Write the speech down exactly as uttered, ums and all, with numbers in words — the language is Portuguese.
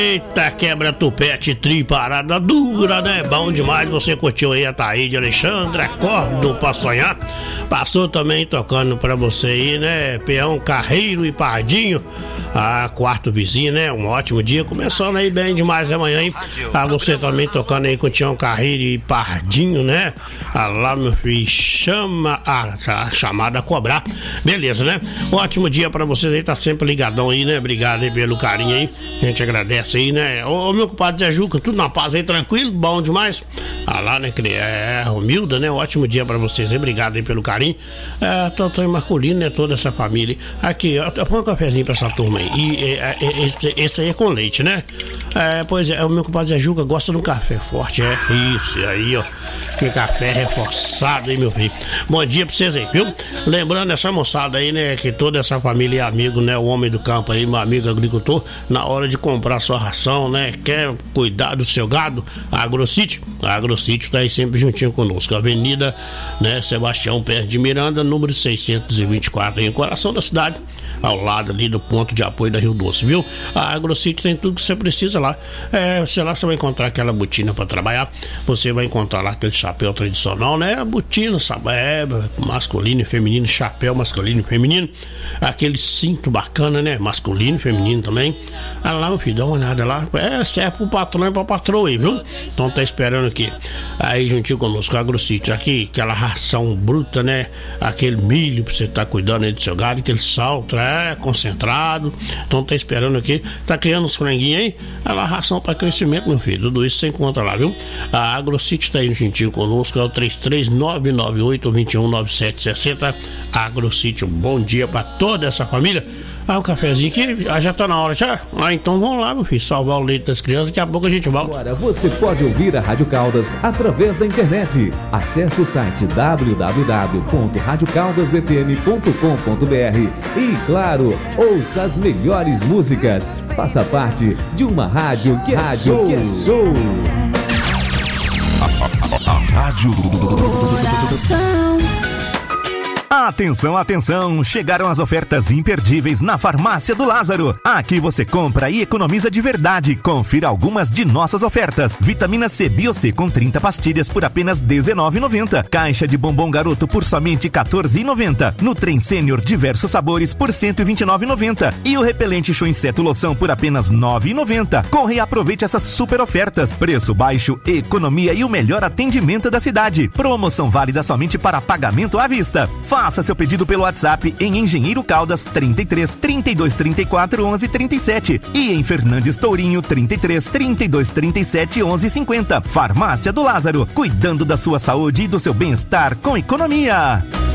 Eita, quebra tupete, tri, parada dura, né? Bom demais, você curtiu aí a Taíde Alexandre, acordo pra sonhar. Passou também tocando pra você aí, né? Peão, Carreiro e Pardinho. Ah, quarto vizinho, né? Um ótimo dia, começando aí bem demais amanhã, hein? Ah, você também tocando aí com o Tião Carreiro e Pardinho, né? Ah, lá, meu filho, chama a, a chamada a cobrar. Beleza, né? Ótimo dia pra vocês aí, tá sempre ligadão aí, né? Obrigado aí pelo carinho aí, a gente agradece aí, né? Ô, meu compadre Zé Juca, tudo na paz aí, tranquilo? Bom demais? Ah, lá, né? Que é humilde, né? Ótimo dia pra vocês aí, obrigado aí pelo carinho. É, Totó e Marcolino, né? Toda essa família. Aqui, ó, põe um cafezinho pra essa turma aí. E é, é, esse, esse aí é com leite, né? É, pois é, o meu compadre Zé Juca gosta de um café forte, é isso aí, ó. Que café reforçado aí, meu filho. Bom dia pra vocês aí, viu? Lembrando essa moçada aí, né? Que toda essa família é amigo, né? O homem do campo aí, meu amigo agricultor, na hora de comprar sua ração, né? Quer cuidar do seu gado? A AgroSítio. A AgroSítio tá aí sempre juntinho conosco. Avenida, né? Sebastião Pérez de Miranda, número seiscentos e vinte e quatro, aí no coração da cidade, ao lado ali do ponto de apoio da Rio Doce, viu? A AgroSítio tem tudo que você precisa lá. É, sei lá, você vai encontrar aquela botina para trabalhar, você vai encontrar lá aquele chapéu tradicional, né? A botina, sabe? É, masculino e feminino, chapéu masculino e feminino, aquele cinto bacana, né? Masculino e feminino também. Ah, lá, meu filho, dá uma olhada lá. É, serve pro patrão e pra patroa aí, viu? Então tá esperando aqui. Aí, juntinho conosco, a AgroSítio, aqui, aquela ração bruta, né? Aquele milho pra você estar tá cuidando aí do seu gado, aquele salto, é, concentrado. Então tá esperando aqui, tá criando uns franguinhos aí, é lá, ração para crescimento, meu filho, tudo isso você encontra lá, viu? A AgroSítio tá aí juntinho conosco, é o três três nove nove oito dois um nove sete seis zero. AgroSítio, bom dia para toda essa família. Ah, um cafezinho aqui, ah, já tá na hora já? Ah, então vamos lá, meu filho, salvar o leite das crianças, daqui a pouco a gente volta. Agora você pode ouvir a Rádio Caldas através da internet. Acesse o site w w w ponto rádio caldas f m ponto com ponto b r e, claro, ouça as melhores músicas. Faça parte de uma rádio que é rádio show. Que é show. A, a, a, a rádio do Atenção, atenção! Chegaram as ofertas imperdíveis na Farmácia do Lázaro. Aqui você compra e economiza de verdade. Confira algumas de nossas ofertas. Vitamina C Bio-C com trinta pastilhas por apenas dezenove reais e noventa centavos. Caixa de bombom garoto por somente quatorze reais e noventa centavos. Nutrem Sênior diversos sabores por cento e vinte e nove reais e noventa centavos. E o repelente Show Inseto Loção por apenas nove reais e noventa centavos. Corre e aproveite essas super ofertas. Preço baixo, economia e o melhor atendimento da cidade. Promoção válida somente para pagamento à vista. Faça seu pedido pelo WhatsApp em Engenheiro Caldas trinta e três, trinta e dois, trinta e quatro, onze, trinta e sete e em Fernandes Tourinho trinta e três, trinta e dois, trinta e sete, onze, cinquenta. Farmácia do Lázaro, cuidando da sua saúde e do seu bem-estar com economia.